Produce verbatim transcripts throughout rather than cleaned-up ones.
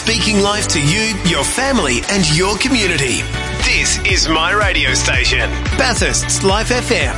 speaking life to you, your family and your community. This is my radio station, Bathurst's Life F M.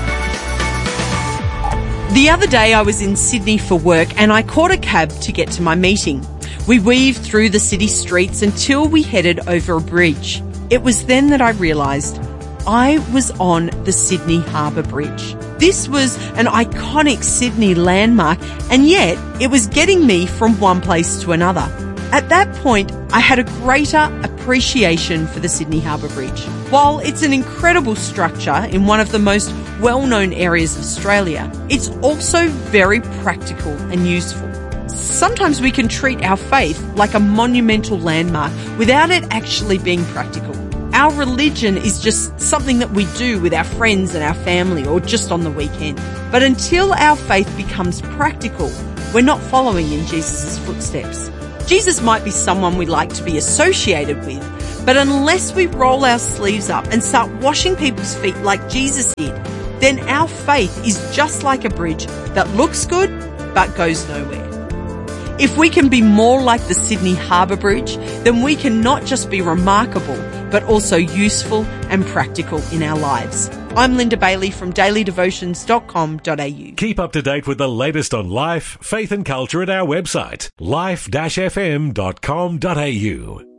The other day I was in Sydney for work and I caught a cab to get to my meeting. We weaved through the city streets until we headed over a bridge. It was then that I realised I was on the Sydney Harbour Bridge. This was an iconic Sydney landmark, and yet it was getting me from one place to another. At that point, I had a greater appreciation for the Sydney Harbour Bridge. While it's an incredible structure in one of the most well-known areas of Australia, it's also very practical and useful. Sometimes we can treat our faith like a monumental landmark without it actually being practical. Our religion is just something that we do with our friends and our family or just on the weekend. But until our faith becomes practical, we're not following in Jesus' footsteps. Jesus might be someone we like to be associated with, but unless we roll our sleeves up and start washing people's feet like Jesus did, then our faith is just like a bridge that looks good but goes nowhere. If we can be more like the Sydney Harbour Bridge, then we can not just be remarkable, but also useful and practical in our lives. I'm Linda Bailey from daily devotions dot com dot a u. Keep up to date with the latest on life, faith and culture at our website, life dash f m dot com dot a u.